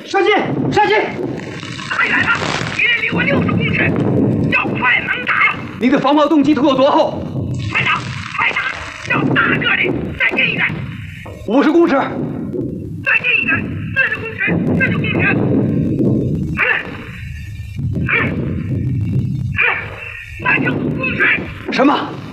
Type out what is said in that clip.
射击！射击！ 太远了，敌人离我60公尺，要快能打。 你的防炮动机图有多厚？ 快打，快打！要大个的，再近一点。 50公尺。 再近一点，40公尺，40公尺。35公尺。 什么？